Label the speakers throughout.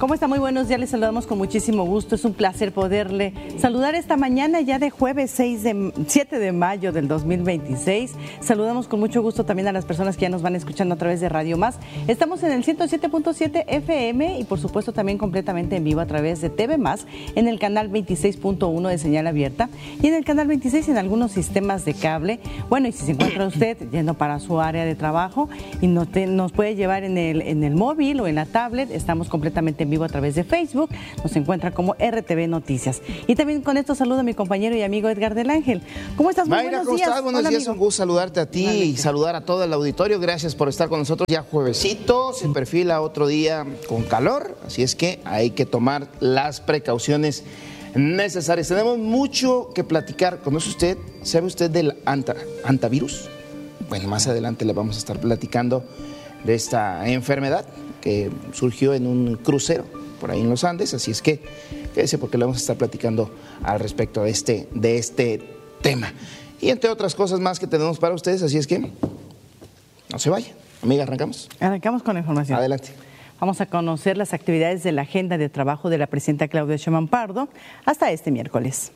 Speaker 1: ¿Cómo está? Muy buenos días, les saludamos con muchísimo gusto. Es un placer poderle saludar esta mañana ya de jueves 7 de mayo del 2026. Saludamos con mucho gusto también a las personas que ya nos van escuchando a través de Radio Más. Estamos en el 107.7 FM y por supuesto también completamente en vivo a través de TV Más en el canal 26.1 de señal abierta y en el canal 26 en algunos sistemas de cable. Bueno, y si se encuentra usted yendo para su área de trabajo y nos puede llevar en el móvil o en la tablet, estamos completamente en vivo a través de Facebook, nos encuentra como RTV Noticias. Y también con esto saludo a mi compañero y amigo Edgar del Ángel. ¿Cómo estás? Muy
Speaker 2: Mayra,
Speaker 1: buenos
Speaker 2: ¿cómo
Speaker 1: días.
Speaker 2: estás? Buenos
Speaker 1: Hola,
Speaker 2: días,
Speaker 1: amigo.
Speaker 2: un gusto saludarte a ti y saludar a todo el auditorio. Gracias por estar con nosotros. Ya juevesito, se perfila otro día con calor, así es que hay que tomar las precauciones necesarias. Tenemos mucho que platicar. ¿Conoce usted, sabe usted del antivirus? Bueno, más adelante le vamos a estar platicando de esta enfermedad que surgió en un crucero por ahí en los Andes, así es que quédese porque le vamos a estar platicando al respecto de este tema. Y entre otras cosas más que tenemos para ustedes, así es que no se vayan. Amiga, ¿arrancamos?
Speaker 1: Arrancamos con la información.
Speaker 2: Adelante.
Speaker 1: Vamos a conocer las actividades de la agenda de trabajo de la presidenta Claudia Sheinbaum Pardo hasta este miércoles.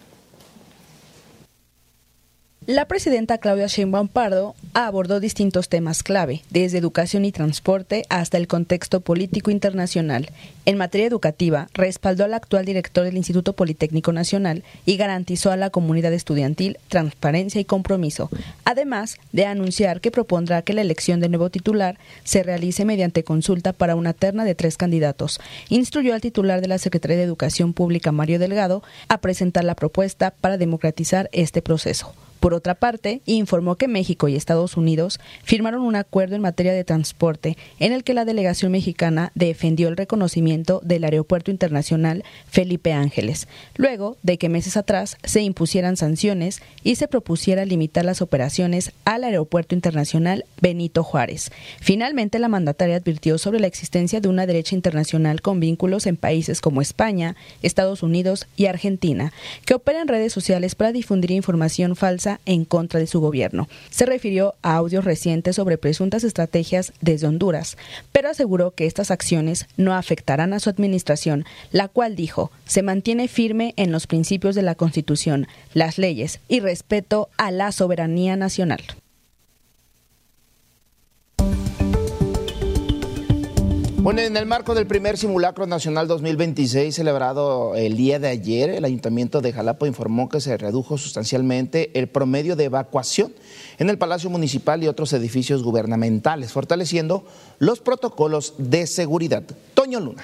Speaker 3: La presidenta Claudia Sheinbaum Pardo abordó distintos temas clave, desde educación y transporte hasta el contexto político internacional. En materia educativa, respaldó al actual director del Instituto Politécnico Nacional y garantizó a la comunidad estudiantil transparencia y compromiso, además de anunciar que propondrá que la elección del nuevo titular se realice mediante consulta para una terna de 3 candidatos. Instruyó al titular de la Secretaría de Educación Pública, Mario Delgado, a presentar la propuesta para democratizar este proceso. Por otra parte, informó que México y Estados Unidos firmaron un acuerdo en materia de transporte en el que la delegación mexicana defendió el reconocimiento del Aeropuerto Internacional Felipe Ángeles, luego de que meses atrás se impusieran sanciones y se propusiera limitar las operaciones al Aeropuerto Internacional Benito Juárez. Finalmente, la mandataria advirtió sobre la existencia de una derecha internacional con vínculos en países como España, Estados Unidos y Argentina, que opera en redes sociales para difundir información falsa en contra de su gobierno. Se refirió a audios recientes sobre presuntas estrategias desde Honduras, pero aseguró que estas acciones no afectarán a su administración, la cual dijo se mantiene firme en los principios de la Constitución, las leyes y respeto a la soberanía nacional.
Speaker 2: Bueno, en el marco del primer simulacro nacional 2026 celebrado el día de ayer, el Ayuntamiento de Jalapa informó que se redujo sustancialmente el promedio de evacuación en el Palacio Municipal y otros edificios gubernamentales, fortaleciendo los protocolos de seguridad. Toño Luna.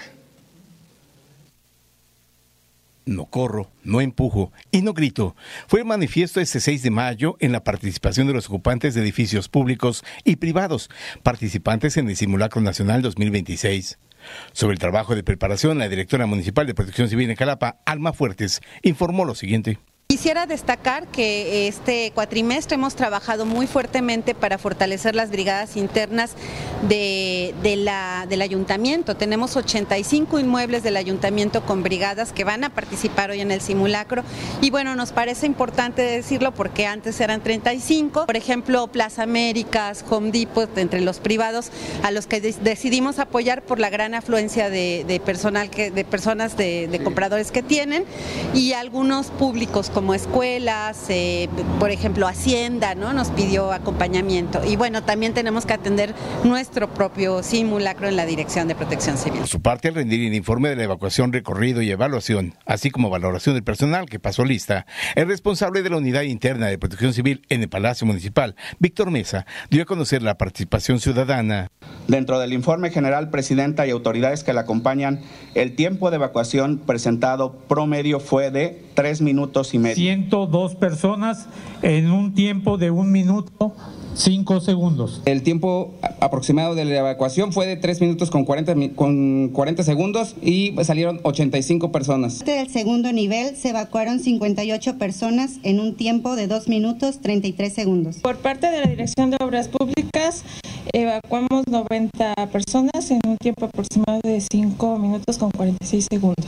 Speaker 4: No corro, no empujo y no grito. Fue manifiesto este 6 de mayo en la participación de los ocupantes de edificios públicos y privados, participantes en el Simulacro Nacional 2026. Sobre el trabajo de preparación, la directora municipal de Protección Civil en Jalapa, Alma Fuertes, informó lo siguiente.
Speaker 5: Quisiera destacar que este cuatrimestre hemos trabajado muy fuertemente para fortalecer las brigadas internas del ayuntamiento. Tenemos 85 inmuebles del ayuntamiento con brigadas que van a participar hoy en el simulacro y bueno, nos parece importante decirlo porque antes eran 35. Por ejemplo, Plaza Américas, Home Depot, entre los privados a los que decidimos apoyar por la gran afluencia de personas, de compradores que tienen y algunos públicos como escuelas, por ejemplo Hacienda, ¿no? Nos pidió acompañamiento y bueno, también tenemos que atender nuestro propio simulacro en la Dirección de Protección Civil.
Speaker 4: Por su parte, al rendir el informe de la evacuación, recorrido y evaluación, así como valoración del personal que pasó lista, el responsable de la Unidad Interna de Protección Civil en el Palacio Municipal, Víctor Mesa, dio a conocer la participación ciudadana.
Speaker 6: Dentro del informe general, presidenta y autoridades que la acompañan, el tiempo de evacuación presentado promedio fue de 3 minutos y medio.
Speaker 7: 102 personas en un tiempo de 1 minuto 5 segundos.
Speaker 8: El tiempo aproximado de la evacuación fue de 3 minutos con 40 segundos y salieron 85 personas.
Speaker 9: Del segundo nivel se evacuaron 58 personas en un tiempo de 2 minutos 33 segundos.
Speaker 10: Por parte de la Dirección de Obras Públicas evacuamos 90 personas en un tiempo aproximado de 5 minutos con 46 segundos.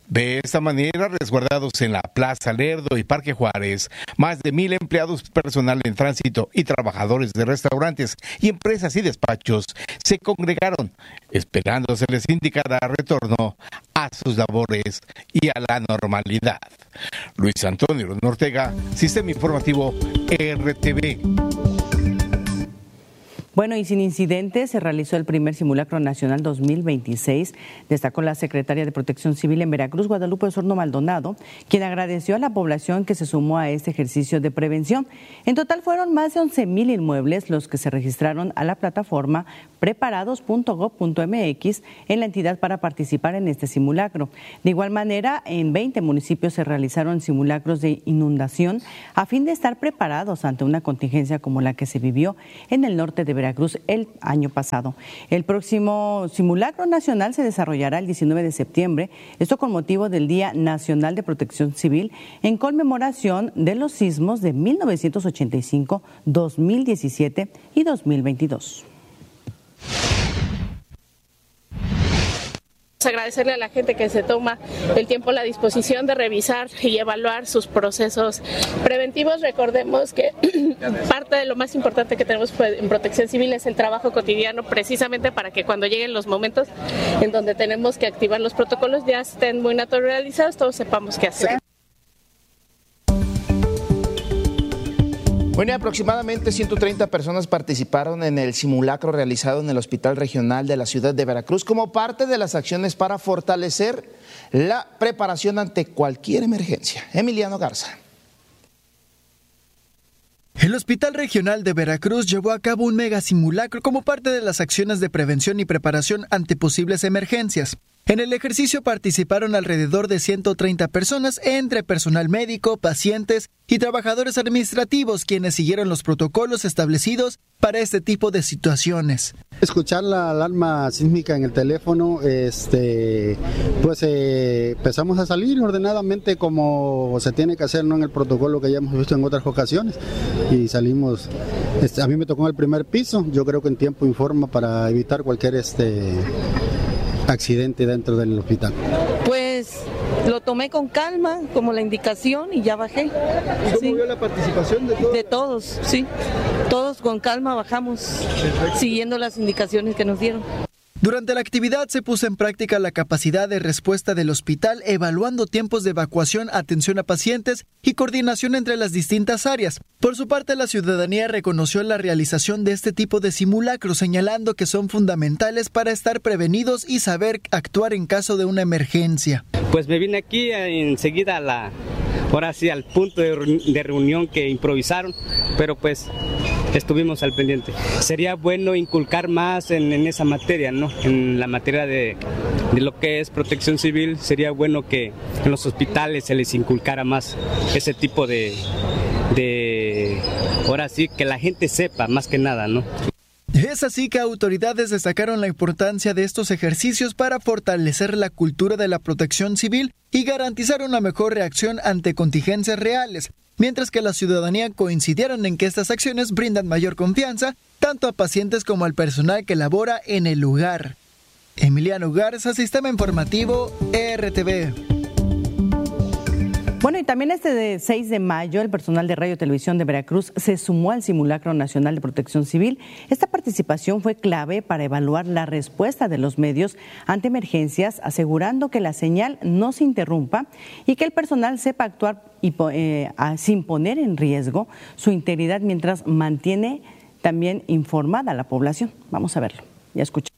Speaker 4: De esta manera, resguardados en la Plaza Lerdo y Parque Juárez, más de 1,000 empleados, personal en tránsito y trabajadores de restaurantes y empresas y despachos se congregaron, esperando se les indicara retorno a sus labores y a la normalidad. Luis Antonio Ortega, Sistema Informativo RTV.
Speaker 1: Bueno, y sin incidentes se realizó el primer simulacro nacional 2026, destacó la secretaria de Protección Civil en Veracruz, Guadalupe Osorno Maldonado, quien agradeció a la población que se sumó a este ejercicio de prevención. En total fueron más de 11,000 inmuebles los que se registraron a la plataforma preparados.gov.mx en la entidad para participar en este simulacro. De igual manera, en 20 municipios se realizaron simulacros de inundación a fin de estar preparados ante una contingencia como la que se vivió en el norte de Veracruz el año pasado. El próximo simulacro nacional se desarrollará el 19 de septiembre, esto con motivo del Día Nacional de Protección Civil en conmemoración de los sismos de 1985, 2017 y 2022.
Speaker 11: Agradecerle a la gente que se toma el tiempo, la disposición de revisar y evaluar sus procesos preventivos. Recordemos que parte de lo más importante que tenemos en Protección Civil es el trabajo cotidiano, precisamente para que cuando lleguen los momentos en donde tenemos que activar los protocolos ya estén muy naturalizados, todos sepamos qué hacer.
Speaker 2: Bueno, aproximadamente 130 personas participaron en el simulacro realizado en el Hospital Regional de la ciudad de Veracruz como parte de las acciones para fortalecer la preparación ante cualquier emergencia. Emiliano Garza.
Speaker 12: El Hospital Regional de Veracruz llevó a cabo un mega simulacro como parte de las acciones de prevención y preparación ante posibles emergencias. En el ejercicio participaron alrededor de 130 personas, entre personal médico, pacientes y trabajadores administrativos, quienes siguieron los protocolos establecidos para este tipo de situaciones.
Speaker 13: Escuchar la alarma sísmica en el teléfono, empezamos a salir ordenadamente como se tiene que hacer, ¿no? En el protocolo que ya hemos visto en otras ocasiones, y salimos. A mí me tocó en el primer piso, yo creo que en tiempo y forma para evitar cualquier accidente dentro del hospital.
Speaker 14: Pues lo tomé con calma, como la indicación, y ya bajé.
Speaker 13: ¿Y cómo vio la participación de todos?
Speaker 14: De todos, sí. Todos con calma bajamos, siguiendo las indicaciones que nos dieron.
Speaker 12: Durante la actividad se puso en práctica la capacidad de respuesta del hospital, evaluando tiempos de evacuación, atención a pacientes y coordinación entre las distintas áreas. Por su parte, la ciudadanía reconoció la realización de este tipo de simulacros, señalando que son fundamentales para estar prevenidos y saber actuar en caso de una emergencia.
Speaker 15: Pues me vine aquí enseguida ahora sí al punto de reunión que improvisaron, pero pues estuvimos al pendiente. Sería bueno inculcar más en esa materia, ¿no? En la materia de lo que es protección civil, sería bueno que en los hospitales se les inculcara más ese tipo de ahora sí, que la gente sepa más que nada, ¿no?
Speaker 12: Es así que autoridades destacaron la importancia de estos ejercicios para fortalecer la cultura de la protección civil y garantizar una mejor reacción ante contingencias reales, mientras que la ciudadanía coincidieron en que estas acciones brindan mayor confianza tanto a pacientes como al personal que labora en el lugar. Emiliano Garza, Sistema Informativo RTV.
Speaker 1: Bueno, y también este 6 de mayo, el personal de Radio y Televisión de Veracruz se sumó al Simulacro Nacional de Protección Civil. Esta participación fue clave para evaluar la respuesta de los medios ante emergencias, asegurando que la señal no se interrumpa y que el personal sepa actuar sin poner en riesgo su integridad mientras mantiene también informada a la población. Vamos a verlo y a escuchar.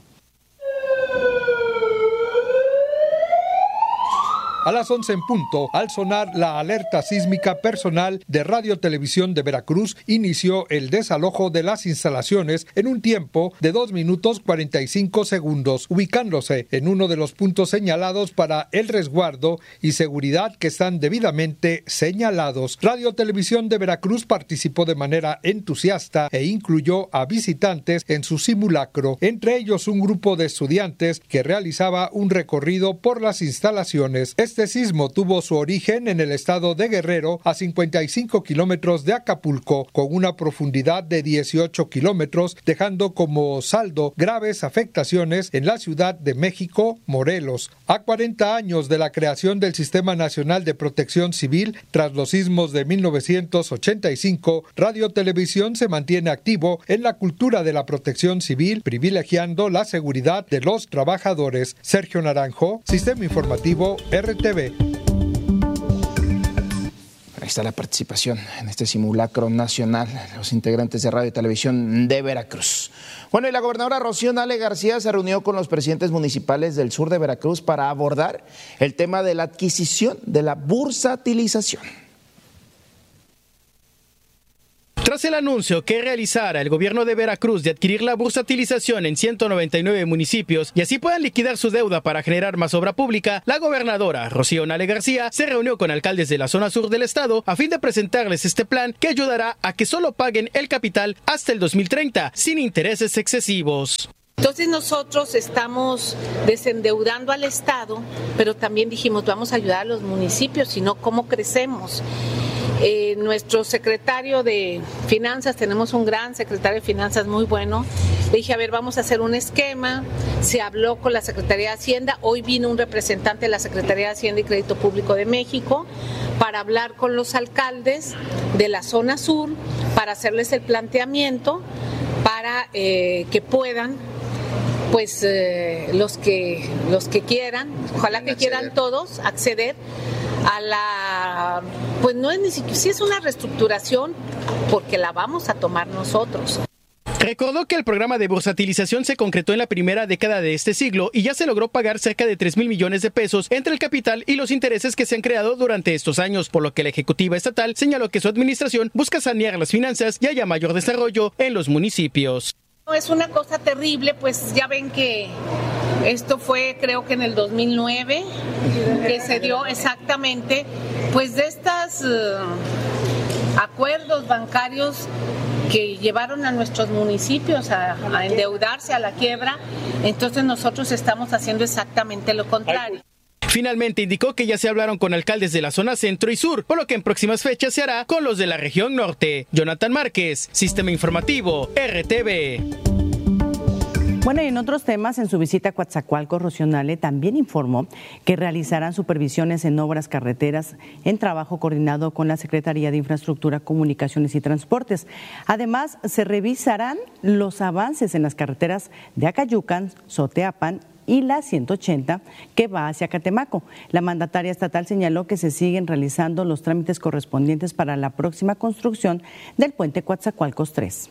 Speaker 16: A las 11 en punto, al sonar la alerta sísmica personal de Radio Televisión de Veracruz, inició el desalojo de las instalaciones en un tiempo de 2 minutos 45 segundos, ubicándose en uno de los puntos señalados para el resguardo y seguridad que están debidamente señalados. Radio Televisión de Veracruz participó de manera entusiasta e incluyó a visitantes en su simulacro, entre ellos un grupo de estudiantes que realizaba un recorrido por las instalaciones. Este Este sismo tuvo su origen en el estado de Guerrero, a 55 kilómetros de Acapulco, con una profundidad de 18 kilómetros, dejando como saldo graves afectaciones en la Ciudad de México, Morelos. A 40 años de la creación del Sistema Nacional de Protección Civil, tras los sismos de 1985, Radio Televisión se mantiene activo en la cultura de la protección civil, privilegiando la seguridad de los trabajadores. Sergio Naranjo, Sistema Informativo RTV.
Speaker 2: Ahí está la participación en este simulacro nacional de los integrantes de Radio y Televisión de Veracruz. Bueno, y la gobernadora Rocío Nale García se reunió con los presidentes municipales del sur de Veracruz para abordar el tema de la adquisición de la bursatilización.
Speaker 17: Tras el anuncio que realizara el gobierno de Veracruz de adquirir la bursatilización en 199 municipios y así puedan liquidar su deuda para generar más obra pública, la gobernadora Rocío Nale García se reunió con alcaldes de la zona sur del estado a fin de presentarles este plan que ayudará a que solo paguen el capital hasta el 2030 sin intereses excesivos.
Speaker 18: Entonces nosotros estamos desendeudando al Estado, pero también dijimos vamos a ayudar a los municipios, si no, ¿cómo crecemos? Nuestro secretario de Finanzas, tenemos un gran secretario de Finanzas muy bueno, le dije, a ver, vamos a hacer un esquema, se habló con la Secretaría de Hacienda, hoy vino un representante de la Secretaría de Hacienda y Crédito Público de México para hablar con los alcaldes de la zona sur, para hacerles el planteamiento, para que puedan, pues los que quieran, ojalá que quieran todos acceder a la, pues no es ni siquiera, sí es una reestructuración porque la vamos a tomar nosotros.
Speaker 17: Recordó que el programa de bursatilización se concretó en la primera década de este siglo y ya se logró pagar cerca de 3,000 millones de pesos entre el capital y los intereses que se han creado durante estos años, por lo que la ejecutiva estatal señaló que su administración busca sanear las finanzas y haya mayor desarrollo en los municipios.
Speaker 18: Es una cosa terrible, pues ya ven que esto fue creo que en el 2009 que se dio exactamente, pues de estos acuerdos bancarios que llevaron a nuestros municipios a endeudarse, a la quiebra. Entonces nosotros estamos haciendo exactamente lo contrario.
Speaker 17: Finalmente indicó que ya se hablaron con alcaldes de la zona centro y sur, por lo que en próximas fechas se hará con los de la región norte. Jonathan Márquez, Sistema Informativo, RTV.
Speaker 1: Bueno, y en otros temas, en su visita a Coatzacoalcos, Rocío Nale también informó que realizarán supervisiones en obras carreteras en trabajo coordinado con la Secretaría de Infraestructura, Comunicaciones y Transportes. Además, se revisarán los avances en las carreteras de Acayucan, Soteapan y la 180 que va hacia Catemaco. La mandataria estatal señaló que se siguen realizando los trámites correspondientes para la próxima construcción del puente Coatzacoalcos 3.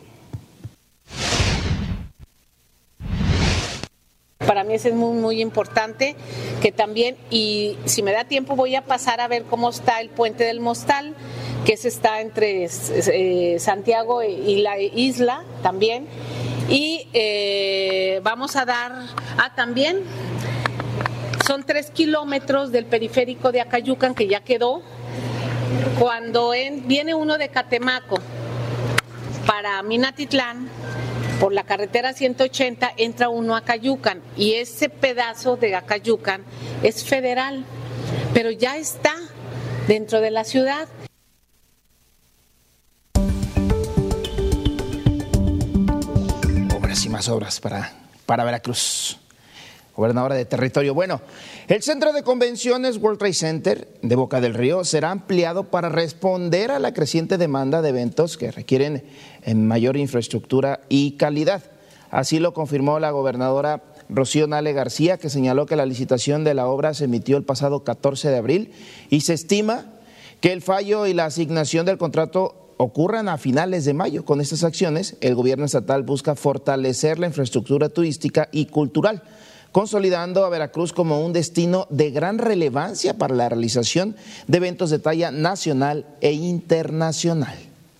Speaker 18: Para mí eso es muy, muy importante, que también, y si me da tiempo voy a pasar a ver cómo está el puente del Mostal, que ese está entre Santiago y la isla también, y vamos a dar, también son 3 kilómetros del periférico de Acayucan que ya quedó, cuando viene uno de Catemaco para Minatitlán, por la carretera 180 entra uno a Acayucan y ese pedazo de Acayucan es federal, pero ya está dentro de la ciudad.
Speaker 2: Obras y más obras para Veracruz. Gobernadora de territorio. Bueno, el centro de convenciones World Trade Center de Boca del Río será ampliado para responder a la creciente demanda de eventos que requieren mayor infraestructura y calidad. Así lo confirmó la gobernadora Rocío Nale García, que señaló que la licitación de la obra se emitió el pasado 14 de abril y se estima que el fallo y la asignación del contrato ocurran a finales de mayo. Con estas acciones, el gobierno estatal busca fortalecer la infraestructura turística y cultural, consolidando a Veracruz como un destino de gran relevancia para la realización de eventos de talla nacional e internacional.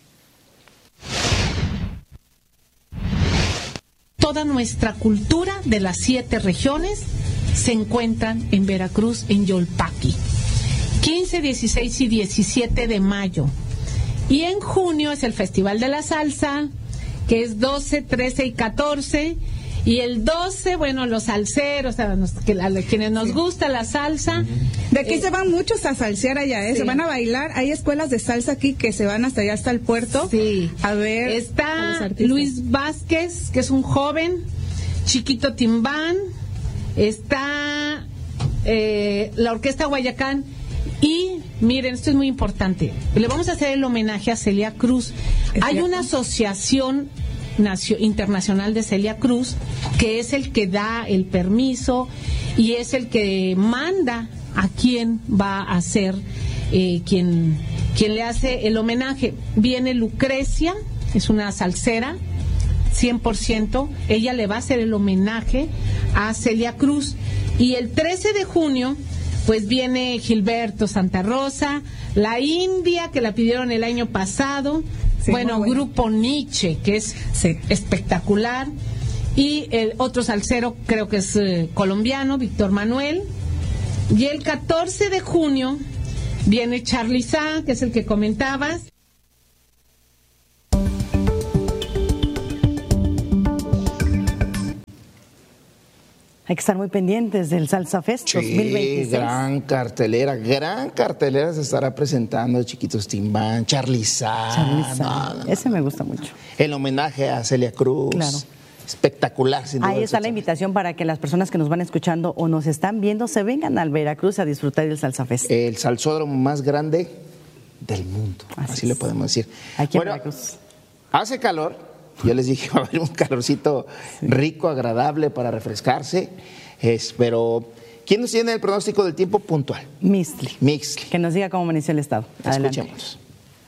Speaker 19: Toda nuestra cultura de las 7 regiones se encuentran en Veracruz, en Yolpaqui. 15, 16 y 17 de mayo. Y en junio es el Festival de la Salsa, que es 12, 13 y 14. Y el 12, bueno, los salseros, a quienes nos gusta la salsa.
Speaker 20: De aquí se van muchos a salsear allá,
Speaker 19: sí.
Speaker 20: Se van a bailar. Hay escuelas de salsa aquí que se van hasta allá, hasta el puerto.
Speaker 19: Sí.
Speaker 20: A ver.
Speaker 19: Está Luis Vázquez, que es un joven, Chiquito Timbán, está la Orquesta Guayacán. Y miren, esto es muy importante, le vamos a hacer el homenaje a Celia Cruz. Hay una asociación internacional de Celia Cruz que es el que da el permiso y es el que manda a quién va a ser quien le hace el homenaje. Viene Lucrecia, es una salsera 100%, ella le va a hacer el homenaje a Celia Cruz. Y el 13 de junio pues viene Gilberto Santa Rosa, La India, que la pidieron el año pasado, sí, bueno, Grupo Nietzsche, que es espectacular, y el otro salsero creo que es colombiano, Víctor Manuel. Y el 14 de junio viene Charly Sa, que es el que comentabas.
Speaker 1: Hay que estar muy pendientes del Salsa Fest 2026.
Speaker 2: Gran cartelera se estará presentando Chiquitos Timbán, Charly Sa.
Speaker 1: Ese me gusta mucho.
Speaker 2: El homenaje a Celia Cruz.
Speaker 1: Claro.
Speaker 2: Espectacular, sin duda.
Speaker 1: Ahí está la invitación para que las personas que nos van escuchando o nos están viendo se vengan al Veracruz a disfrutar del Salsa Fest.
Speaker 2: El salsódromo más grande del mundo, así le podemos decir.
Speaker 1: Aquí en Veracruz.
Speaker 2: Hace calor. Yo les dije, va a haber un calorcito rico, agradable para refrescarse. Pero, ¿quién nos tiene el pronóstico del tiempo puntual?
Speaker 1: Mixtli. Que nos diga cómo amaneció el estado. Adelante.
Speaker 2: Escuchemos.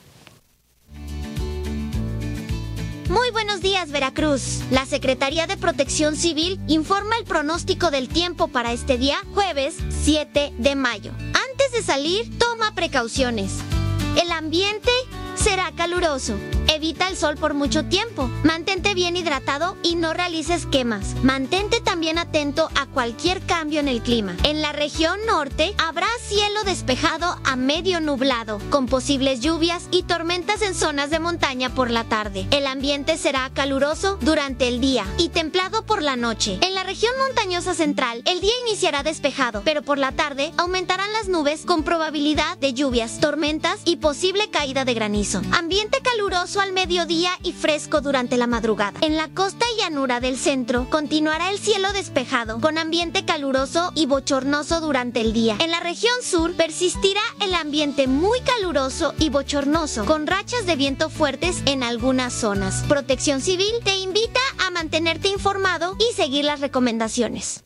Speaker 21: Muy buenos días, Veracruz. La Secretaría de Protección Civil informa el pronóstico del tiempo para este día, jueves 7 de mayo. Antes de salir, toma precauciones. El ambiente será caluroso. Evita el sol por mucho tiempo. Mantente bien hidratado y no realices quemas. Mantente también atento a cualquier cambio en el clima. En la región norte habrá cielo despejado a medio nublado, con posibles lluvias y tormentas en zonas de montaña por la tarde. El ambiente será caluroso durante el día y templado por la noche. En la región montañosa central, el día iniciará despejado, pero por la tarde aumentarán las nubes con probabilidad de lluvias, tormentas y posible caída de granizo. Ambiente caluroso al mediodía y fresco durante la madrugada. En la costa y llanura del centro continuará el cielo despejado, con ambiente caluroso y bochornoso durante el día. En la región sur persistirá el ambiente muy caluroso y bochornoso, con rachas de viento fuertes en algunas zonas. Protección Civil te invita a mantenerte informado y seguir las recomendaciones.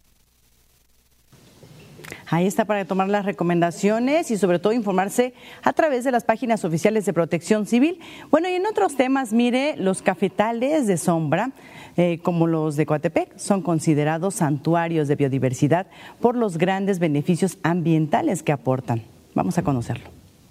Speaker 1: Ahí está para tomar las recomendaciones y sobre todo informarse a través de las páginas oficiales de Protección Civil. Bueno, y en otros temas, mire, los cafetales de sombra, como los de Coatepec, son considerados santuarios de biodiversidad por los grandes beneficios ambientales que aportan. Vamos a conocerlo.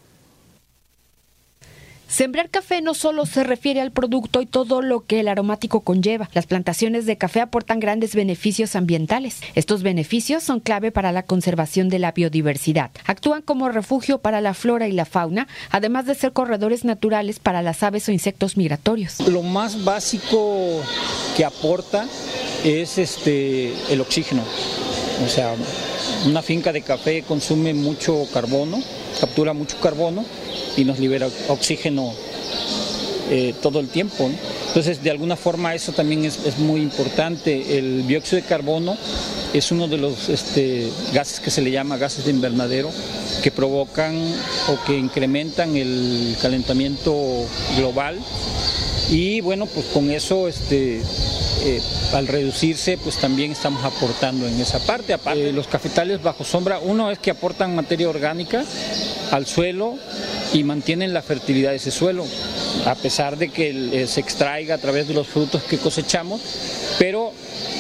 Speaker 22: Sembrar café no solo se refiere al producto y todo lo que el aromático conlleva. Las plantaciones de café aportan grandes beneficios ambientales. Estos beneficios son clave para la conservación de la biodiversidad. Actúan como refugio para la flora y la fauna, además de ser corredores naturales para las aves o insectos migratorios.
Speaker 23: Lo más básico que aporta es el oxígeno. O sea, una finca de café consume mucho carbono, captura mucho carbono y nos libera oxígeno todo el tiempo, ¿no? Entonces, de alguna forma, eso también es muy importante. El dióxido de carbono es uno de los gases que se le llama gases de invernadero, que provocan o que incrementan el calentamiento global. Y bueno, pues con eso al reducirse, pues también estamos aportando en esa parte. Aparte, los cafetales bajo sombra, uno es que aportan materia orgánica al suelo y mantienen la fertilidad de ese suelo, a pesar de que se extraiga a través de los frutos que cosechamos, pero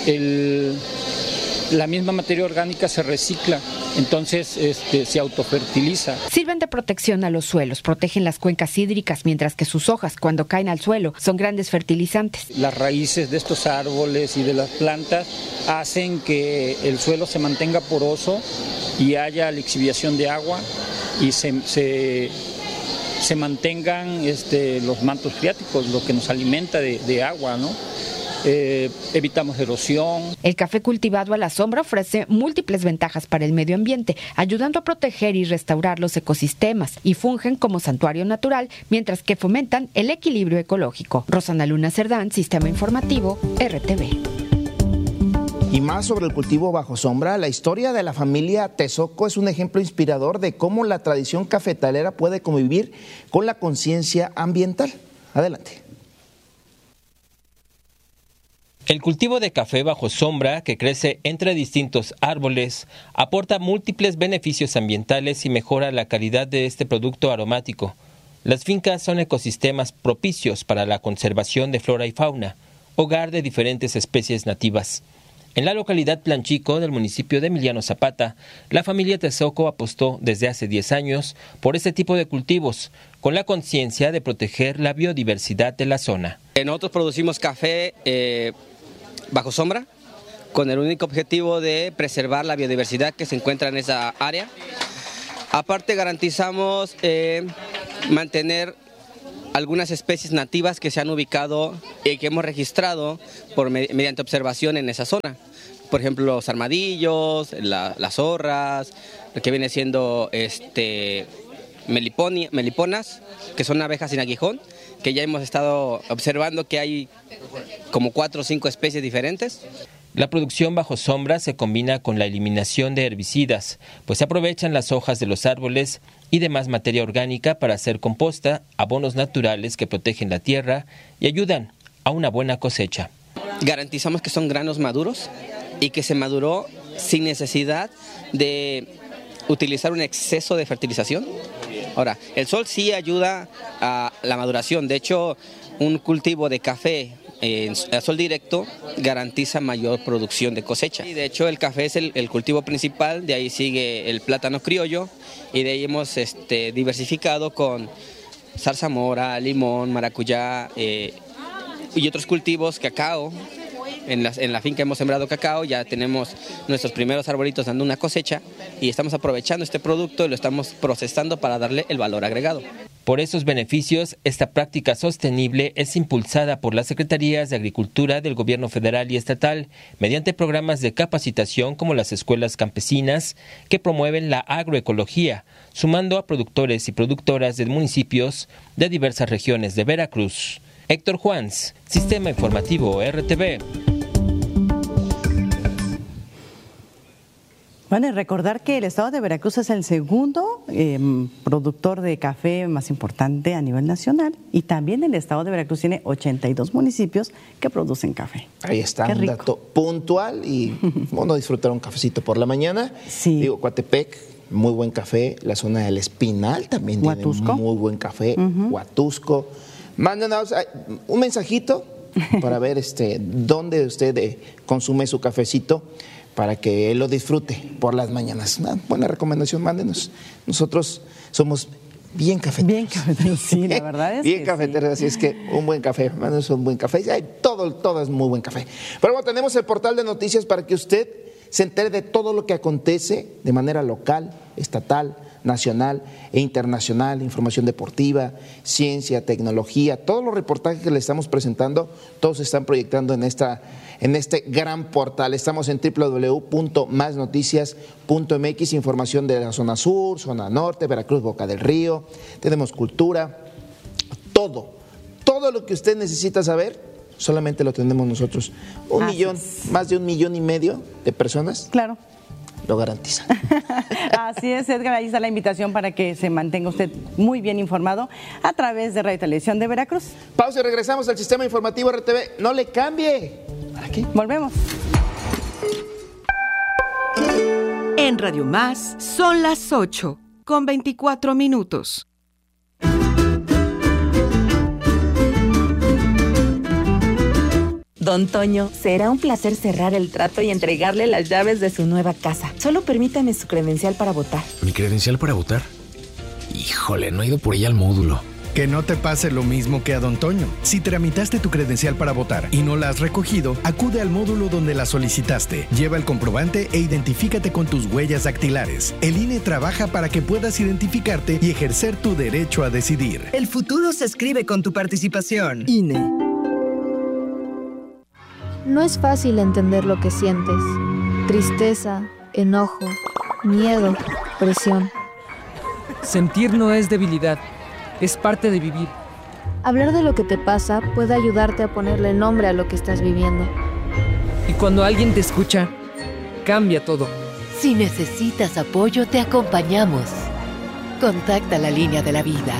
Speaker 23: la misma materia orgánica se recicla, entonces se autofertiliza.
Speaker 22: Sirven de protección a los suelos, protegen las cuencas hídricas, mientras que sus hojas, cuando caen al suelo, son grandes fertilizantes.
Speaker 23: Las raíces de estos árboles y de las plantas hacen que el suelo se mantenga poroso y haya lixiviación de agua y se mantengan los mantos freáticos, lo que nos alimenta de agua, ¿no? evitamos erosión.
Speaker 22: El café cultivado a la sombra ofrece múltiples ventajas para el medio ambiente, ayudando a proteger y restaurar los ecosistemas, y fungen como santuario natural, mientras que fomentan el equilibrio ecológico. Rosana Luna Cerdán, Sistema Informativo, RTV.
Speaker 2: Y más sobre el cultivo bajo sombra, la historia de la familia Tezoco es un ejemplo inspirador de cómo la tradición cafetalera puede convivir con la conciencia ambiental. Adelante.
Speaker 3: El cultivo de café bajo sombra, que crece entre distintos árboles, aporta múltiples beneficios ambientales y mejora la calidad de este producto aromático. Las fincas son ecosistemas propicios para la conservación de flora y fauna, hogar de diferentes especies nativas. En la localidad Planchico del municipio de Emiliano Zapata, la familia Tezoco apostó desde hace 10 años por este tipo de cultivos, con la conciencia de proteger la biodiversidad de la zona.
Speaker 5: Nosotros producimos café bajo sombra, con el único objetivo de preservar la biodiversidad que se encuentra en esa área. Aparte garantizamos mantener algunas especies nativas que se han ubicado y que hemos registrado mediante observación en esa zona. Por ejemplo, los armadillos, las zorras, lo que viene siendo meliponas, que son abejas sin aguijón, que ya hemos estado observando que hay como 4 o 5 especies diferentes.
Speaker 3: La producción bajo sombra se combina con la eliminación de herbicidas, pues se aprovechan las hojas de los árboles y demás materia orgánica para hacer composta, abonos naturales que protegen la tierra y ayudan a una buena cosecha.
Speaker 5: Garantizamos que son granos maduros y que se maduró sin necesidad de utilizar un exceso de fertilización. Ahora, el sol sí ayuda a la maduración. De hecho, un cultivo de café a sol directo garantiza mayor producción de cosecha. Y de hecho el café es el cultivo principal, de ahí sigue el plátano criollo y de ahí hemos diversificado con zarzamora, limón, maracuyá y otros cultivos, cacao. En la finca hemos sembrado cacao, ya tenemos nuestros primeros arbolitos dando una cosecha y estamos aprovechando este producto y lo estamos procesando para darle el valor agregado.
Speaker 3: Por esos beneficios, esta práctica sostenible es impulsada por las Secretarías de Agricultura del Gobierno Federal y Estatal mediante programas de capacitación como las escuelas campesinas que promueven la agroecología, sumando a productores y productoras de municipios de diversas regiones de Veracruz. Héctor Juans, Sistema Informativo RTV.
Speaker 1: Bueno, y recordar que el estado de Veracruz es el segundo productor de café más importante a nivel nacional y también el estado de Veracruz tiene 82 municipios que producen café.
Speaker 2: Ahí está, un dato puntual y bueno, disfrutar un cafecito por la mañana.
Speaker 1: Sí.
Speaker 2: Digo, Coatepec, muy buen café, la zona del Espinal también
Speaker 1: Huatusco.
Speaker 2: Tiene muy buen café, Huatusco. Mándanos un mensajito para ver dónde usted consume su cafecito, para que él lo disfrute por las mañanas. Una buena recomendación, mándenos. Nosotros somos bien cafeteros.
Speaker 1: Bien cafeteros, sí, la verdad es
Speaker 2: bien
Speaker 1: que
Speaker 2: cafeteros,
Speaker 1: sí.
Speaker 2: Así es que un buen café, mándenos un buen café. Todo es muy buen café. Pero bueno, tenemos el portal de noticias para que usted se entere de todo lo que acontece de manera local, estatal, nacional e internacional, información deportiva, ciencia, tecnología, todos los reportajes que le estamos presentando, todos se están proyectando en este gran portal. Estamos en www.masnoticias.mx, información de la zona sur, zona norte, Veracruz, Boca del Río, tenemos cultura, todo lo que usted necesita saber, solamente lo tenemos nosotros. Más de 1,5 millones de personas.
Speaker 1: Claro.
Speaker 2: Lo garantiza.
Speaker 1: Así es, Edgar, ahí está la invitación para que se mantenga usted muy bien informado a través de Radio y Televisión de Veracruz.
Speaker 2: Pausa y regresamos al Sistema Informativo RTV. No le cambie. ¿Para qué?
Speaker 1: Volvemos.
Speaker 6: En Radio Más son las 8:24.
Speaker 24: Don Toño, será un placer cerrar el trato y entregarle las llaves de su nueva casa. Solo permítame su credencial para votar.
Speaker 25: ¿Mi credencial para votar? Híjole, no he ido por ella al módulo.
Speaker 26: Que no te pase lo mismo que a Don Toño. Si tramitaste tu credencial para votar y no la has recogido, acude al módulo donde la solicitaste. Lleva el comprobante e identifícate con tus huellas dactilares. El INE trabaja para que puedas identificarte y ejercer tu derecho a decidir.
Speaker 27: El futuro se escribe con tu participación.
Speaker 26: INE.
Speaker 4: No es fácil entender lo que sientes. Tristeza, enojo, miedo, presión.
Speaker 7: Sentir no es debilidad, es parte de vivir.
Speaker 4: Hablar de lo que te pasa puede ayudarte a ponerle nombre a lo que estás viviendo.
Speaker 7: Y cuando alguien te escucha, cambia todo.
Speaker 8: Si necesitas apoyo, te acompañamos. Contacta la línea de la vida.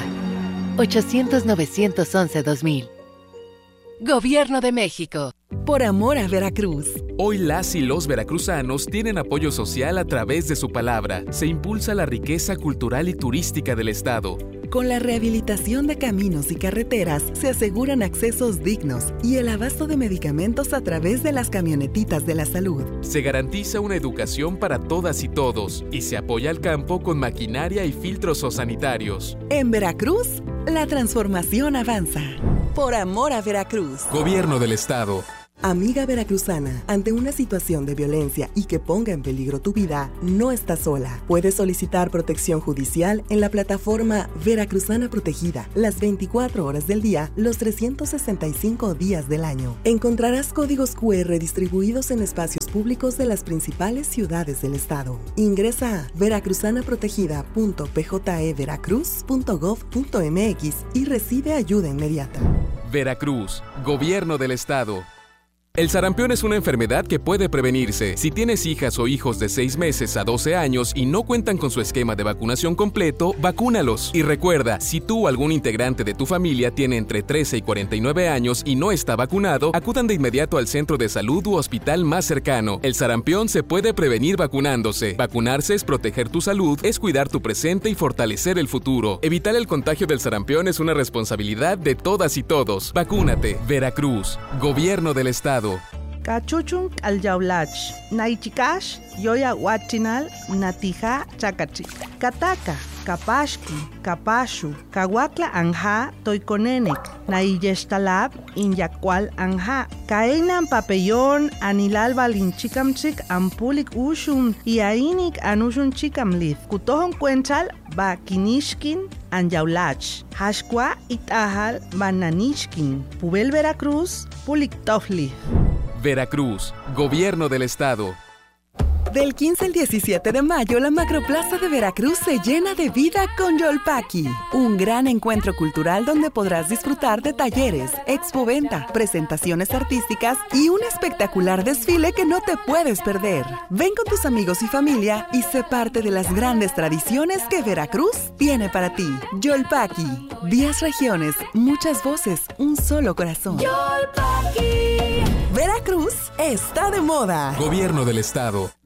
Speaker 8: 800-911-2000. Gobierno de México.
Speaker 9: Por amor a Veracruz.
Speaker 10: Hoy las y los veracruzanos tienen apoyo social a través de su palabra. Se impulsa la riqueza cultural y turística del estado.
Speaker 9: Con la rehabilitación de caminos y carreteras se aseguran accesos dignos y el abasto de medicamentos a través de las camionetitas de la salud.
Speaker 10: Se garantiza una educación para todas y todos y se apoya al campo con maquinaria y filtros sanitarios.
Speaker 9: En Veracruz, la transformación avanza. Por amor a Veracruz.
Speaker 10: Gobierno del estado.
Speaker 9: Amiga veracruzana, ante una situación de violencia y que ponga en peligro tu vida, no estás sola. Puedes solicitar protección judicial en la plataforma Veracruzana Protegida, las 24 horas del día, los 365 días del año. Encontrarás códigos QR distribuidos en espacios públicos de las principales ciudades del estado. Ingresa a veracruzanaprotegida.pjeveracruz.gov.mx y recibe ayuda inmediata.
Speaker 10: Veracruz, Gobierno del estado. El sarampión es una enfermedad que puede prevenirse. Si tienes hijas o hijos de 6 meses a 12 años y no cuentan con su esquema de vacunación completo, vacúnalos. Y recuerda, si tú o algún integrante de tu familia tiene entre 13 y 49 años y no está vacunado, acudan de inmediato al centro de salud u hospital más cercano. El sarampión se puede prevenir vacunándose. Vacunarse es proteger tu salud, es cuidar tu presente y fortalecer el futuro. Evitar el contagio del sarampión es una responsabilidad de todas y todos. Vacúnate. Veracruz, Gobierno del estado.
Speaker 11: Cachuchun alyaulach, naichikash, yoya huachinal, natija chakachi, kataka, kapashki, kapashu, kawakla anja, toikonenek, naiyeshtalab, inyakwal anja, kaenan papellón, anilal balinchikamchik, ampulik ushun, iainik anushun chikamlith, kutohon cuenchal, bakinishkin, anyaulach, hashkwa itahal, bananishkin, Pubel Veracruz, pulik tofli.
Speaker 10: Veracruz, Gobierno del estado.
Speaker 9: Del 15 al 17 de mayo, la Macroplaza de Veracruz se llena de vida con Yolpaqui, un gran encuentro cultural donde podrás disfrutar de talleres, expoventa, presentaciones artísticas y un espectacular desfile que no te puedes perder. Ven con tus amigos y familia y sé parte de las grandes tradiciones que Veracruz tiene para ti. Yolpaqui, 10 regiones, muchas voces, un solo corazón. Yolpaqui. Veracruz está de moda.
Speaker 10: Gobierno del estado.